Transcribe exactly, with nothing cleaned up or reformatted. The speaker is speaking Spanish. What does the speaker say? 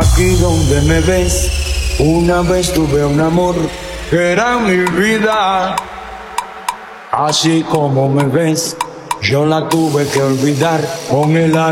Aquí donde me ves, una vez tuve un amor que era mi vida. Así como me ves, yo la tuve que olvidar con el